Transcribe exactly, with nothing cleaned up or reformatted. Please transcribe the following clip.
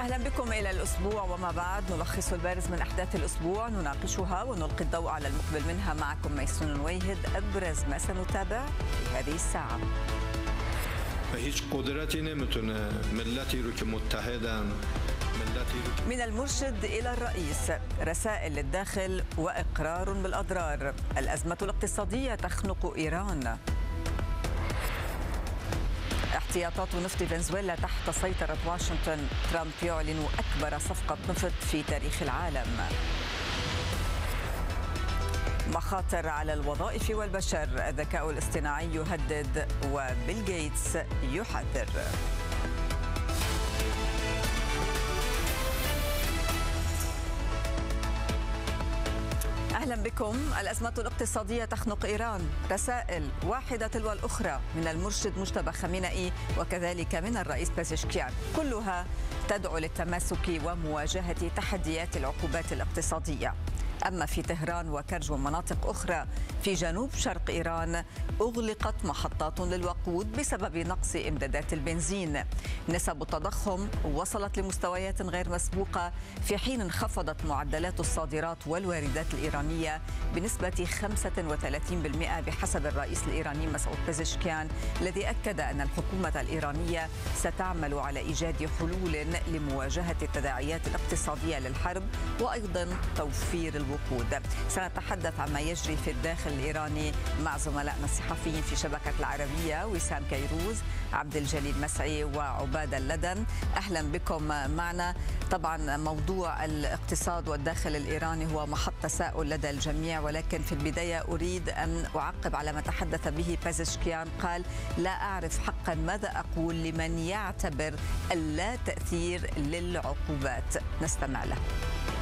أهلا بكم إلى الأسبوع وما بعد، نلخص البارز من أحداث الأسبوع، نناقشها ونلقي الضوء على المقبل منها. معكم ميسون نويهد. أبرز ما سنتابع في هذه الساعة. هیچ قدرتی نمیتونه ملتی رو که متحدن من المرشد إلى الرئيس، رسائل للداخل وإقرار بالأضرار. الأزمة الاقتصادية تخنق إيران. احتياطات نفط فنزويلا تحت سيطرة واشنطن. ترامب يعلن أكبر صفقة نفط في تاريخ العالم. مخاطر على الوظائف والبشر، الذكاء الاصطناعي يهدد وبيل غيتس يحذر. أهلا بكم. الأزمة الاقتصادية تخنق إيران، رسائل واحدة تلو الأخرى من المرشد مجتبى خامنئي وكذلك من الرئيس بازشكيان، كلها تدعو للتماسك ومواجهة تحديات العقوبات الاقتصادية. أما في طهران وكرج ومناطق أخرى في جنوب شرق إيران أغلقت محطات للوقود بسبب نقص إمدادات البنزين. نسب التضخم وصلت لمستويات غير مسبوقة، في حين انخفضت معدلات الصادرات والواردات الإيرانية بنسبة خمسة وثلاثين بالمئة بحسب الرئيس الإيراني مسعود بازشكيان، الذي أكد أن الحكومة الإيرانية ستعمل على إيجاد حلول لمواجهة التداعيات الاقتصادية للحرب وأيضا توفير الوقود. سنتحدث عما يجري في الداخل الإيراني مع زملائنا الصحفيين في شبكة العربية، وسام كيروز، عبد الجليل مسعي وعباد اللدن. أهلا بكم معنا. طبعا موضوع الاقتصاد والداخل الإيراني هو محط تساؤل لدى الجميع، ولكن في البداية أريد أن أعقب على ما تحدث به بازشكيان. قال: لا أعرف حقا ماذا أقول لمن يعتبر اللا تأثير للعقوبات. نستمع له.